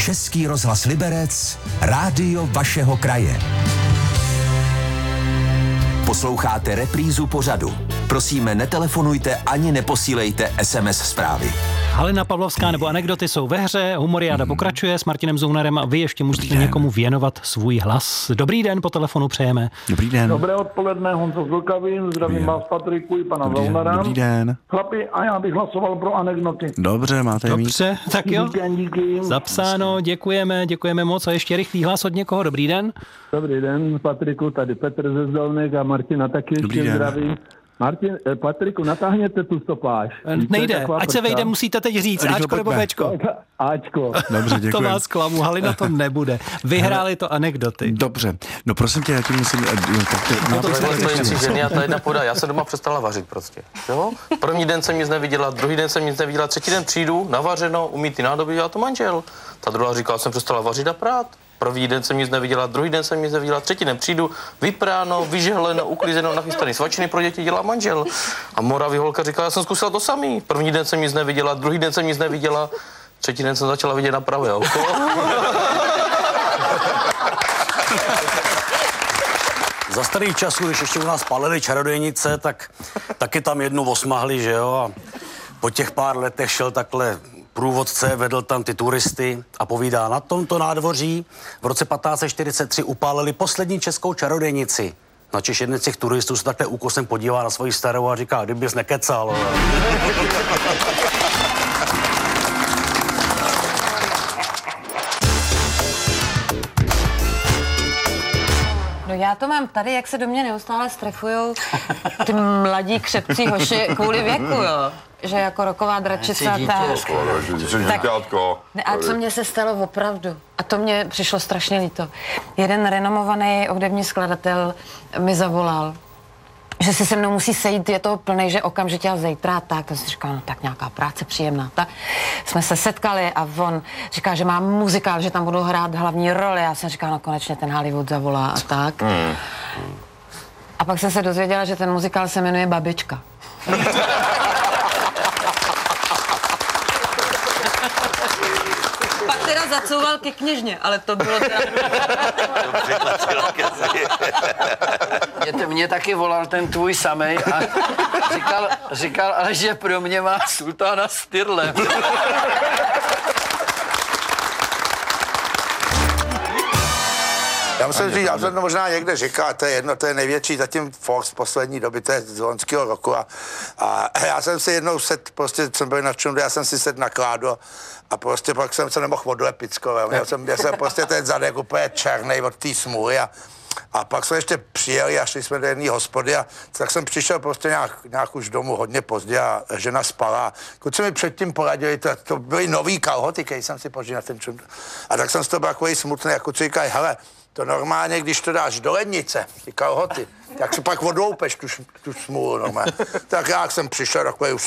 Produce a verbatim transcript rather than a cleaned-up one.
Český rozhlas Liberec, rádio vašeho kraje. Posloucháte reprízu pořadu. Prosíme, netelefonujte ani neposílejte es em es zprávy. Halina Pavlovská nebo anekdoty jsou ve hře, Humoriáda pokračuje s Martinem Zounarem a vy ještě musíte někomu věnovat svůj hlas. Dobrý den, po telefonu přejeme. Dobrý den. Dobré odpoledne, Honzo z Vlkavín, zdravím vás Patriku i pana Zounara. Dobrý den. Chlapi, a já bych hlasoval pro anekdoty. Dobře, máte je mít. Dobře, tak jo. Díky, díky. Zapsáno, děkujeme, děkujeme moc. A ještě rychlý hlas od někoho. Dobrý den. Dobrý den, Patriku, tady Petr ze Zdolnek a Martina taky ještě zdravím. Martin, eh, Patriku, natáhněte tu stopáž. Nejde, ať se vejde, musíte teď říct, Ačko nebo Bčko. Ačko. Dobře, děkuji. To vás klamu, Halina to nebude. Vyhráli to anekdoty. Dobře, no prosím tě, já ti musím... No to je ženy a ta jedna poda. Já se doma přestala vařit prostě. Jo? První den jsem nic neviděla, druhý den jsem nic neviděla, třetí den přijdu, navařeno, umýt ty nádoby, dělá to manžel. Ta druhá říkala, jsem přestala vařit a prát. První den jsem nic neviděla, druhý den jsem nic neviděla, třetí den přijdu, vypráno, vyžehleno, uklízeno, nachystaný svačiny pro děti dělá manžel. A moravý holka říkala, já jsem zkusila to samý. První den jsem nic neviděla, druhý den jsem nic neviděla, třetí den jsem začala vidět na pravé oko. Za starých časů, když ještě u nás palili čarodějnice, tak taky tam jednu osmahli, že jo, a po těch pár letech šel takhle průvodce, vedl tam ty turisty a povídá, na tomto nádvoří v roce patnáct set čtyřicet tři upálili poslední českou čarodějnici. Načež jeden z těch turistů se takhle úkosem podívá na svoji starou a říká, kdybys nekecal. No já to mám tady, jak se do mě neustále strefujou ty mladí křepcí hoši kvůli věku, jo. Že jako roková dračice a tak. tak ne, a co mně se stalo opravdu? A to mě přišlo strašně líto. Jeden renomovaný hudební skladatel mi zavolal, že si se mnou musí sejít, je to plnej, že okamžitě a zítra, tak, to si říkal, no tak nějaká práce příjemná, tak jsme se setkali a on říká, že má muzikál, že tam budou hrát hlavní roli, já jsem říkala, no konečně ten Hollywood zavolá a tak. Hmm. A pak jsem se dozvěděla, že ten muzikál se jmenuje Babička. Pak teda zacouval ke kněžně, ale to bylo teda... Mě, mě taky volal ten tvůj samej a říkal, říkal, ale že pro mě má sultána s tyrlem. Já musím říct, já jsem to možná někde říkal, to je jedno, to je největší zatím Fox z poslední doby, to je z loňského roku a, a já jsem si jednou set, prostě jsem byl na čundu, já jsem si set nakládl a prostě pak jsem se nemohl odlepit skoro, měl jsem, měl jsem prostě ten zadek úplně černý od té smůly a A pak jsme ještě přijeli a šli jsme do jedné hospody a tak jsem přišel prostě nějak, nějak už domů hodně pozdě a žena spala. Kluci mi předtím poradili, to, to byly nový kalhoty, který jsem si požil na ten čund. A tak jsem z toho byl takový smutný, jako kluci říkají, hele, to normálně, když to dáš do lednice, ty kalhoty, tak si pak odloupeš tu, tu smůlu normálně. Tak já jsem přišel takový už